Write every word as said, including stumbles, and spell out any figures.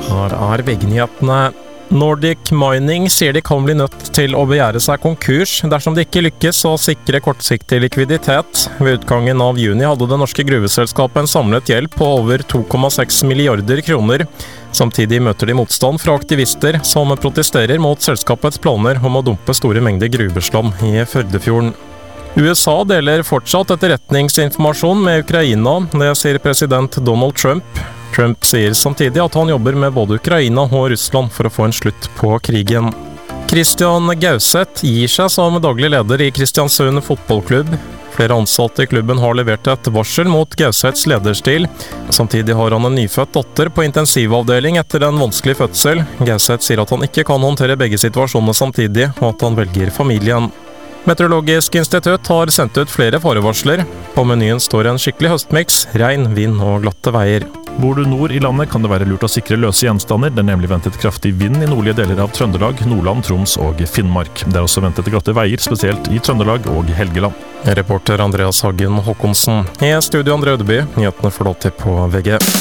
Her er V G-nyhetene. Nordic Mining sier de kan bli nødt til å begjære seg konkurs dersom de ikke lykkes å sikre kortsiktig likviditet. Ved utgangen av juni hadde det norske gruveselskapet en samlet gjeld på over to komma seks milliarder kroner. Samtidig møter de motstand fra aktivister som protesterer mot selskapets planer om å dumpe store mengder gruveslam i Førdefjorden. U S A deler fortsatt etterretningsinformasjon med Ukraina, det sier president Donald Trump. Trump sier samtidig at han jobber med både Ukraina og Russland for å få en slutt på krigen. Christian Gauseth gir seg som daglig leder i Kristiansund fotballklubb. Flere ansatte i klubben har levert et varsel mot Gauseths lederstil. Samtidig har han en nyfødt datter på intensivavdeling etter en vanskelig fødsel. Gauseth sier at han ikke kan håndtere begge situasjonene samtidig, og at han velger familien. Meteorologisk institutt har sendt ut flere farevarsler. På menyen står en skikkelig høstmiks, regn, vind og glatte veier. Bor du nord i landet, kan det være lurt å sikre løse gjenstander. Det er nemlig ventet kraftig vind i nordlige deler av Trøndelag, Nordland, Troms og Finnmark. Det er også ventet glatte veier, spesielt i Trøndelag og Helgeland. Reporter Andreas Hagen Håkonsen. I studio Andre Ødeby, nyhetene får du alltid på V G.